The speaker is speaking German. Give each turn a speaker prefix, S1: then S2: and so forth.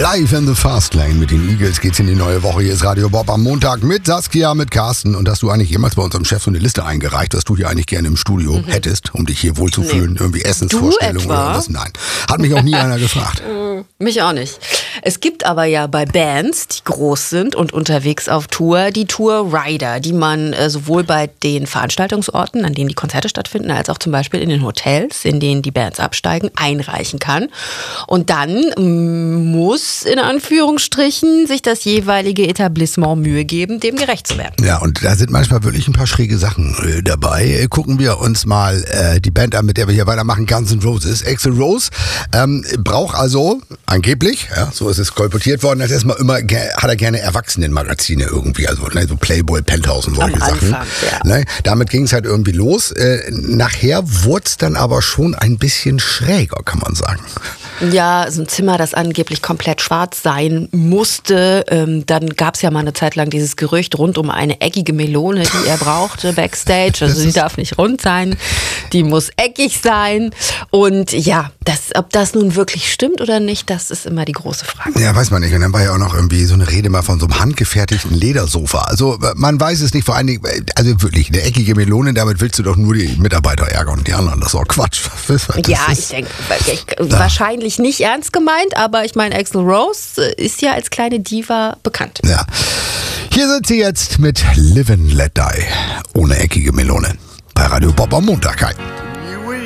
S1: Live in the Fast Lane mit den Eagles geht's in die neue Woche. Hier ist Radio Bob am Montag mit Saskia, mit Carsten. Und hast du eigentlich jemals bei unserem Chef so eine Liste eingereicht, was du hier eigentlich gerne im Studio hättest, um dich hier wohlzufühlen? Irgendwie Essensvorstellungen oder was? Nein. Hat mich auch nie einer gefragt.
S2: Mich auch nicht. Es gibt aber ja bei Bands, die groß sind und unterwegs auf Tour, die Tour-Rider, die man sowohl bei den Veranstaltungsorten, an denen die Konzerte stattfinden, als auch zum Beispiel in den Hotels, in denen die Bands absteigen, einreichen kann. Und dann muss, in Anführungsstrichen, sich das jeweilige Etablissement Mühe geben, dem gerecht zu werden.
S1: Ja, und da sind manchmal wirklich ein paar schräge Sachen dabei. Gucken wir uns mal die Band an, mit der wir hier weitermachen, Guns N' Roses. Axl Rose braucht also angeblich, ja, so ist es kolportiert worden, als erstmal immer hat er gerne Erwachsenenmagazine irgendwie, also ne, so Playboy, Penthouse und solche Sachen.
S2: Anfang, ja.
S1: Ne, damit ging es halt irgendwie los. Nachher wurde es dann aber schon ein bisschen schräger, kann man sagen.
S2: Ja, so ein Zimmer, das angeblich komplett schwarz sein musste. Dann gab es ja mal eine Zeit lang dieses Gerücht rund um eine eckige Melone, die er brauchte backstage. Also die darf nicht rund sein, die muss eckig sein. Und ja, ob das nun wirklich stimmt oder nicht, das ist immer die große Frage.
S1: Ja, weiß man nicht. Und dann war ja auch noch irgendwie so eine Rede mal von so einem handgefertigten Ledersofa. Also man weiß es nicht, vor allen Dingen, also wirklich, eine eckige Melone, damit willst du doch nur die Mitarbeiter ärgern und die anderen. Das ist auch Quatsch.
S2: Ich denke, wahrscheinlich nicht ernst gemeint, aber ich meine, Axl Rose ist ja als kleine Diva bekannt.
S1: Ja. Hier sind sie jetzt mit Live and Let Die. Ohne eckige Melone. Bei Radio Bob am Montag. Hi.